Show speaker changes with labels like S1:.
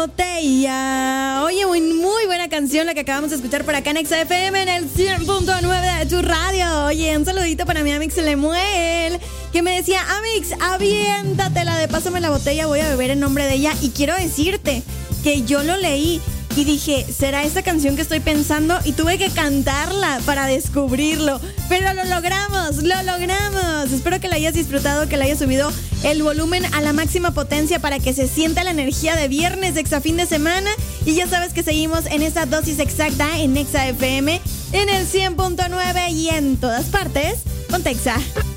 S1: botella. Oye, muy buena canción la que acabamos de escuchar por acá en Exa FM en el 100.9 de tu radio. Oye, un saludito para mi Amix Lemuel, que me decía: Amix, aviéntatela de Pásame la botella, voy a beber en nombre de ella. Y quiero decirte que yo lo leí y dije, ¿será esta canción que estoy pensando? Y tuve que cantarla para descubrirlo. Pero lo logramos. Espero que la hayas disfrutado, que la hayas subido el volumen a la máxima potencia para que se sienta la energía de viernes de Exa fin de semana. Y ya sabes que seguimos en esa dosis exacta en Exa FM, en el 100.9 y en todas partes, con Exa.